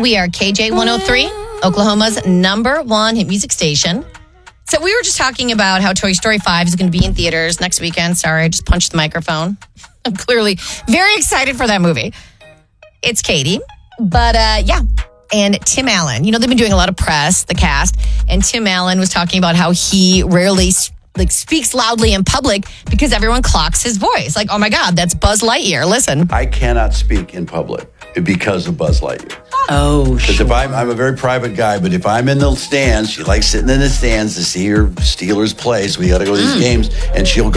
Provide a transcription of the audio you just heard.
We are KJ 103, Oklahoma's number one hit music station. So we were just talking about how Toy Story 5 is going to be in theaters next weekend. Sorry, I just punched the microphone. I'm clearly very excited for that movie. It's Katie. But and Tim Allen. You know, they've been doing a lot of press, the cast. And Tim Allen was talking about how he rarely speaks loudly in public because everyone clocks his voice. Like, oh my God, that's Buzz Lightyear. Listen. I cannot speak in public because of Buzz Lightyear. Oh, Because if I'm a very private guy, but if I'm in the stands, she likes sitting in the stands to see her Steelers play. So we got to go to these games, and she'll go